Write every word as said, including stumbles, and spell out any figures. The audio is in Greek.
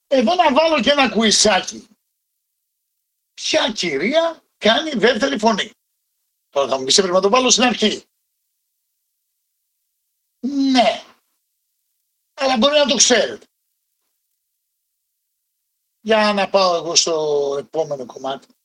Εδώ να βάλω και ένα κουισάκι. Ποια κυρία κάνει δεύτερη φωνή? Τώρα θα μου πεις, έπρεπε να το βάλω στην αρχή. Ναι. Αλλά μπορεί να το ξέρετε. Για να πάω εγώ στο επόμενο κομμάτι.